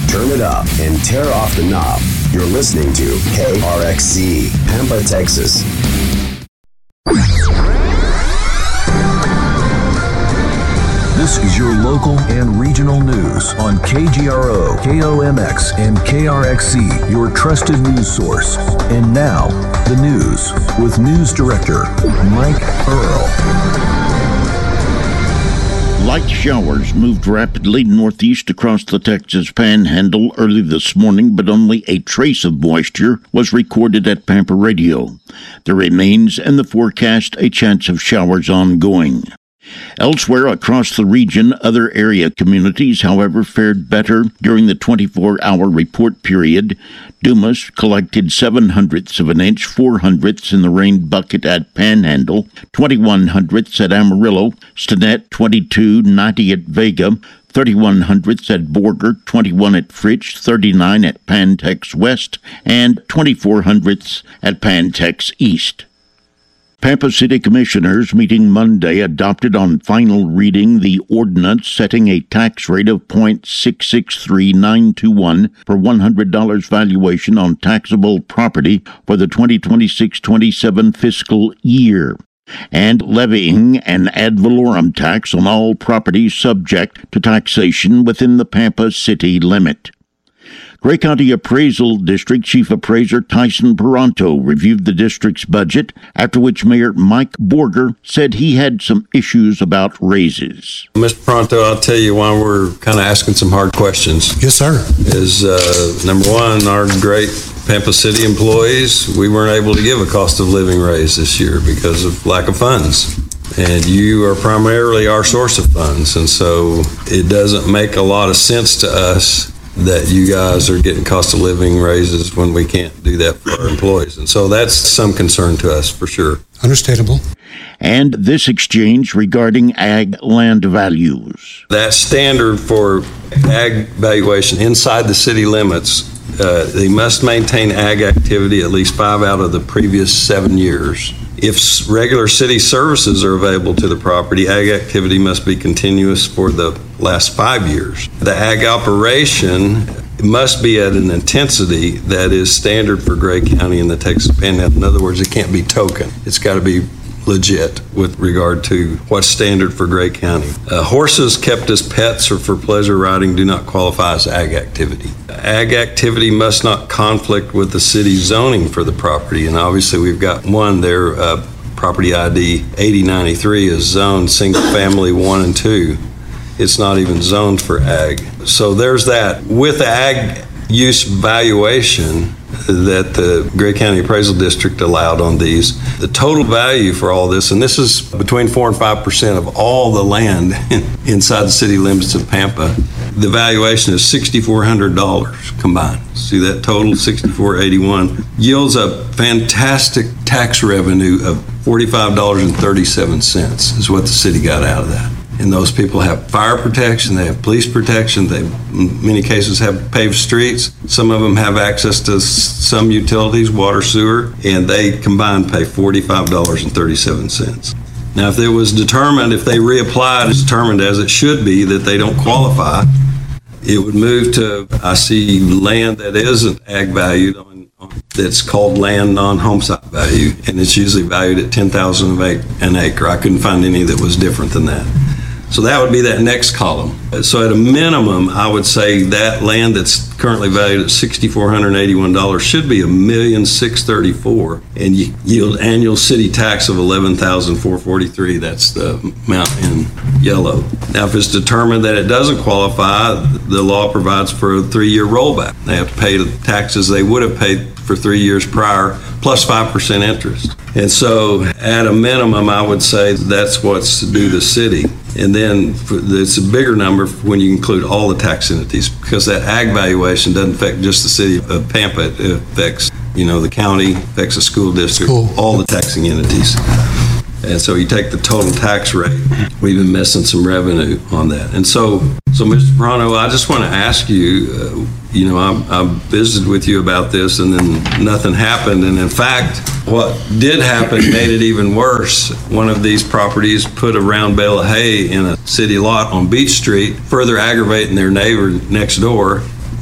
Turn it up and tear off the knob. You're listening to KRXC, Pampa, Texas. This is your local and regional news on KGRO, KOMX, and KRXC, your trusted news source. And now, the news with News Director Mike Earl. Light showers moved rapidly northeast across the Texas Panhandle early this morning, but only a trace of moisture was recorded at Pampa Radio. There remains in the forecast a chance of showers ongoing. Elsewhere across the region, other area communities, however, fared better during the 24-hour report period. Dumas collected 0.07 of an inch, 0.04 in the rain bucket at Panhandle, 0.21 at Amarillo, Stinnett 22, 90 at Vega, 0.31 at Borger, 21 at Fritch, 39 at Pantex West, and 0.24 at Pantex East. Pampa City Commissioners meeting Monday adopted on final reading the ordinance setting a tax rate of .663921 per $100 valuation on taxable property for the 2026-27 fiscal year, and levying an ad valorem tax on all properties subject to taxation within the Pampa City limit. Gray County Appraisal District Chief Appraiser Tyson Peranto reviewed the district's budget, after which Mayor Mike Borger said he had some issues about raises. Mr. Peranto, I'll tell you why we're kind of asking some hard questions. Yes, sir. Is number one, our great Pampa City employees, we weren't able to give a cost of living raise this year because of lack of funds. And you are primarily our source of funds, and so it doesn't make a lot of sense to us that you guys are getting cost of living raises when we can't do that for our employees. And so that's some concern to us for sure. Understandable. And this exchange regarding ag land values. That standard for ag valuation inside the city limits, they must maintain ag activity at least 5 out of the previous 7 years. If regular city services are available to the property, ag activity must be continuous for the last 5 years. The ag operation must be at an intensity that is standard for Gray County and the Texas Panhandle. In other words, it can't be token. It's got to be legit with regard to what's standard for Gray County. Horses kept as pets or for pleasure riding do not qualify as ag activity. Ag activity must not conflict with the city zoning for the property, and obviously we've got one there, property ID 8093 is zoned single family 1 and 2. It's not even zoned for ag. So there's that. With the ag use valuation that the Gray County Appraisal District allowed on these, the total value for all this, and this is between 4 and 5% of all the land inside the city limits of Pampa, the valuation is $6,400 combined. See that total, $6,481, yields a fantastic tax revenue of $45.37 is what the city got out of that. And those people have fire protection, they have police protection, they in many cases have paved streets. Some of them have access to some utilities, water, sewer, and they combined pay $45.37. Now, if it was determined, if they reapplied, it's determined as it should be that they don't qualify, it would move to, I see land that isn't ag valued that's called land non-home site value, and it's usually valued at $10,000 an acre. I couldn't find any that was different than that. So that would be that next column. So at a minimum, I would say that land that's currently valued at $6,481 should be $1,634,000 and yield annual city tax of $11,443. That's the amount in yellow. Now, if it's determined that it doesn't qualify, the law provides for a 3-year rollback. They have to pay the taxes they would have paid for 3 years prior, plus 5% interest. And so at a minimum, I would say that's what's due the city. And then it's a bigger number when you include all the tax entities, because that ag valuation doesn't affect just the city of Pampa. It affects, the county, affects the school district, all the taxing entities. And so you take the total tax rate, we've been missing some revenue on that. And so Mr. Peranto, I just want to ask you, I visited with you about this and then nothing happened. And in fact, what did happen made it even worse. One of these properties put a round bale of hay in a city lot on Beach Street, further aggravating their neighbor next door,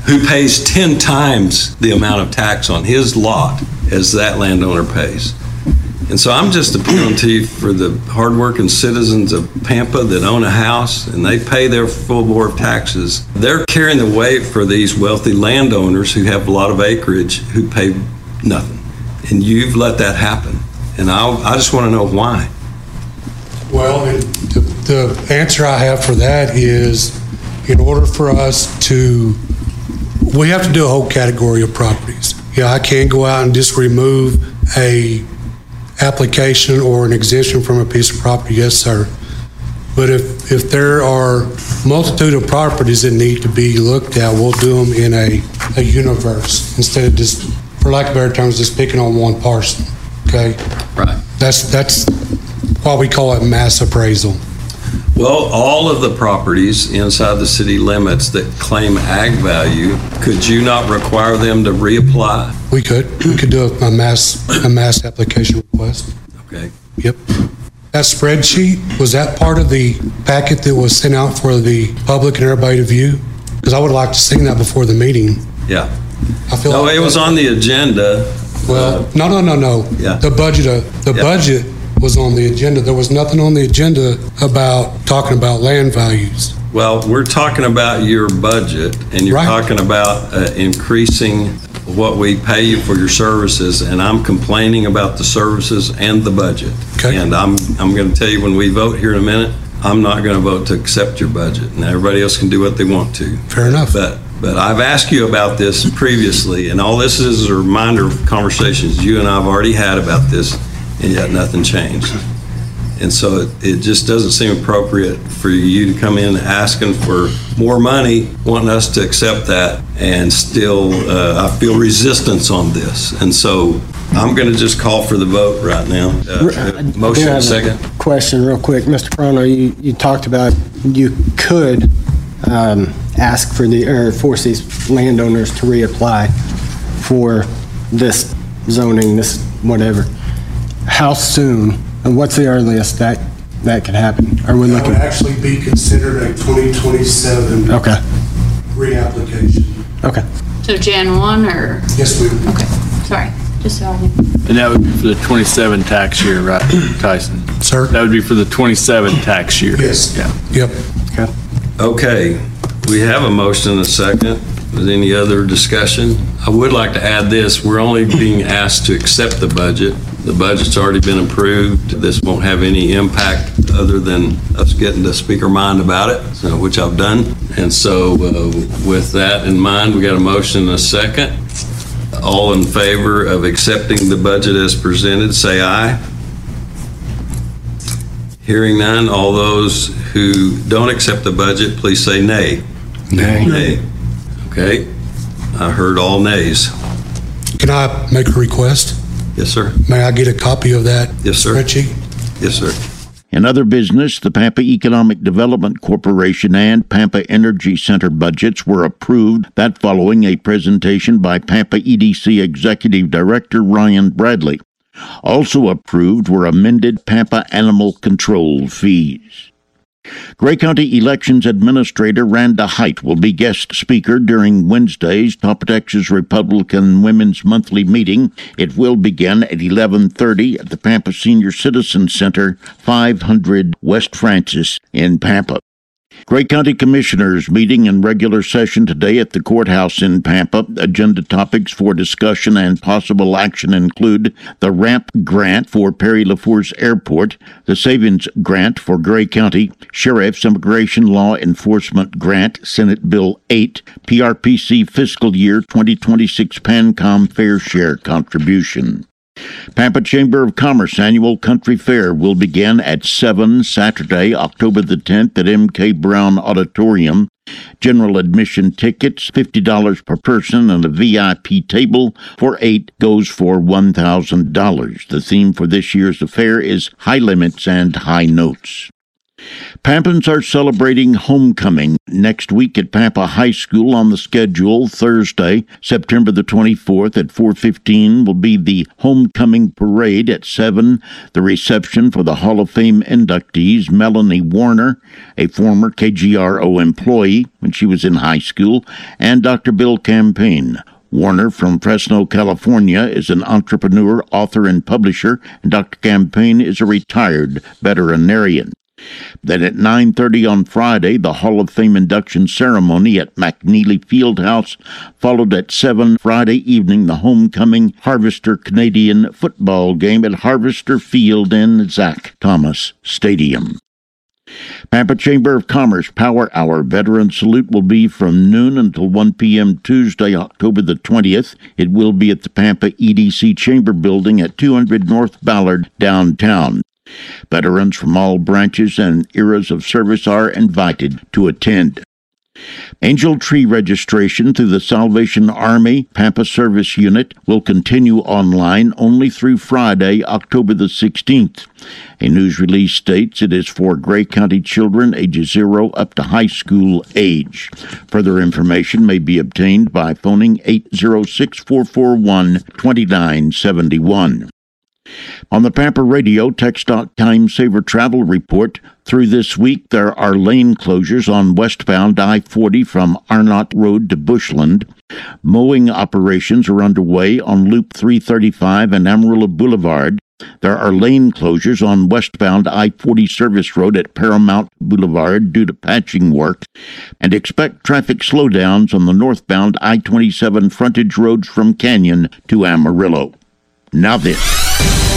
who pays 10 times the amount of tax on his lot as that landowner pays. And so I'm just appealing to you for the hardworking citizens of Pampa that own a house and they pay their full board of taxes. They're carrying the weight for these wealthy landowners who have a lot of acreage who pay nothing. And you've let that happen. And I just want to know why. Well, the answer I have for that is, in order for us to, we have to do a whole category of properties. Yeah, I can't go out and just remove a application or an exemption from a piece of property, yes, sir. But if there are multitude of properties that need to be looked at, we'll do them in a universe instead of just, for lack of better terms, just picking on one parcel. Okay. Right. That's why we call it mass appraisal. Well, all of the properties inside the city limits that claim ag value, could you not require them to reapply? We could do a mass application request. Okay. Yep. That spreadsheet, was that part of the packet that was sent out for the public and everybody to view? Because I would like to see that before the meeting. Yeah. I feel No, like it was on the agenda. Well, no. Yeah. The budget was on the agenda. There was nothing on the agenda about talking about land values. Well, we're talking about your budget, and you're Right. talking about increasing what we pay you for your services, and I'm complaining about the services and the budget. Okay. And I'm going to tell you, when we vote here in a minute, I'm not going to vote to accept your budget. Now, everybody else can do what they want to. Fair enough. But I've asked you about this previously, and all this is a reminder of conversations you and I have already had about this, and yet nothing changed. And so it just doesn't seem appropriate for you to come in asking for more money, wanting us to accept that, and still I feel resistance on this. And so I'm going to just call for the vote right now. Motion, second. Question real quick. Mr. Prono, you talked about you could ask for force these landowners to reapply for this zoning, this whatever. How soon, and what's the earliest that could happen? Are we That looking? would actually be considered a 2027 Okay, reapplication. okay. So Jan 1 or, Yes, ma'am. okay, sorry, just so I knew. And that would be for the 27 tax year, right, Tyson? Sir? That would be for the 27 tax year. Yes. Yeah. Yep. Okay, we have a motion and a second. Is there any other discussion? I would like to add this. We're only being asked to accept the budget. The budget's already been approved. This won't have any impact other than us getting to speak our mind about it, which I've done. And so with that in mind, we got a motion and a second. All in favor of accepting the budget as presented, say aye. Hearing none, all those who don't accept the budget, please say nay. Nay. Nay. Okay, I heard all nays. Can I make a request? Yes, sir. May I get a copy of that Yes, sir. spreadsheet? Yes, sir. In other business, the Pampa Economic Development Corporation and Pampa Energy Center budgets were approved, that following a presentation by Pampa EDC Executive Director Ryan Bradley. Also approved were amended Pampa animal control fees. Gray County Elections Administrator Randa Height will be guest speaker during Wednesday's Pampa, Texas Republican Women's Monthly Meeting. It will begin at 11:30 at the Pampa Senior Citizen Center, 500 West Francis in Pampa. Gray County Commissioners meeting in regular session today at the courthouse in Pampa. Agenda topics for discussion and possible action include the RAMP grant for Perry LaFource Airport, the Savings Grant for Gray County, Sheriff's Immigration Law Enforcement Grant, Senate Bill 8, PRPC Fiscal Year 2026 PANCOM Fair Share Contribution. Pampa Chamber of Commerce Annual Country Fair will begin at 7 Saturday, October the 10th at M.K. Brown Auditorium. General admission tickets, $50 per person, and a VIP table for 8 goes for $1,000. The theme for this year's affair is High Limits and High Notes. Pampans are celebrating homecoming next week at Pampa High School. On the schedule, Thursday, September the 24th at 4:15 will be the homecoming parade. At 7, the reception for the Hall of Fame inductees, Melanie Warner, a former KGRO employee when she was in high school, and Dr. Bill Campaign. Warner from Fresno, California, is an entrepreneur, author, and publisher, and Dr. Campaign is a retired veterinarian. Then at 9:30 on Friday, the Hall of Fame induction ceremony at McNeely Fieldhouse, followed at 7 Friday evening, the homecoming Harvester Canadian football game at Harvester Field in Zach Thomas Stadium. Pampa Chamber of Commerce Power Hour Veteran Salute will be from noon until 1 p.m. Tuesday, October the 20th. It will be at the Pampa EDC Chamber Building at 200 North Ballard, downtown. Veterans from all branches and eras of service are invited to attend. Angel Tree registration through the Salvation Army Pampa Service Unit will continue online only through Friday, October the 16th. A news release states it is for Gray County children ages 0 up to high school age. Further information may be obtained by phoning 806-441-2971. On the Pampa Radio TxDOT Time Saver Travel Report, through this week there are lane closures on westbound I-40 from Arnott Road to Bushland. Mowing operations are underway on Loop 335 and Amarillo Boulevard. There are lane closures on westbound I-40 Service Road at Paramount Boulevard due to patching work, and expect traffic slowdowns on the northbound I-27 frontage roads from Canyon to Amarillo. Now this.